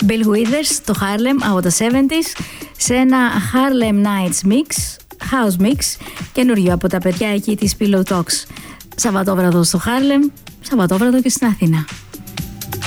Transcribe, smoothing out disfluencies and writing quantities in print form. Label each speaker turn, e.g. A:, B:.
A: Bill Withers, το Harlem από τα 70s, σε ένα Harlem Nights Mix, House Mix, καινούριο από τα παιδιά εκεί της Pillow Talks. Σαββατόβραδο στο Harlem, Σαββατόβραδο και στην Αθήνα.